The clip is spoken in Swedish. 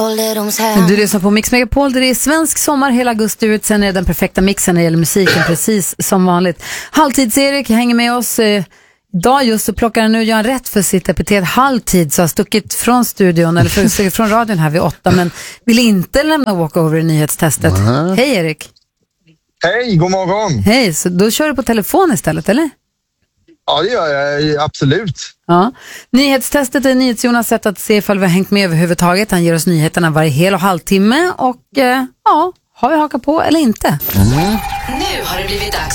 Du lyssnar på Mix Megapol, det är svensk sommar hela augusti ut. Sen är det den perfekta mixen när det gäller musiken, precis som vanligt. Halvtids-Erik hänger med oss idag, just så plockar han nu Göran rätt för sitt epitet halvtid, så har stuckit från studion eller från radion här vid 8, men vill inte lämna walkover i nyhetstestet. Hej Erik. Hej, god morgon. Hej, så då kör du på telefon istället, eller? Ja, det gör jag absolut. Ja. Nyhetstestet är NyhetsJonas sätt att se ifall vi har hängt med överhuvudtaget. Han ger oss nyheterna varje hel och halvtimme och har vi hakat på eller inte? Nu har det blivit dags